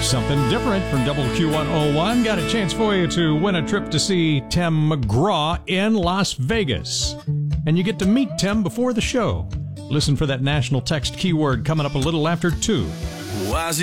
Something different from WQ101. Got a chance for you to win a trip to see Tim McGraw in Las Vegas. And you get to meet Tim before the show. Listen for that national text keyword coming up a little after 2.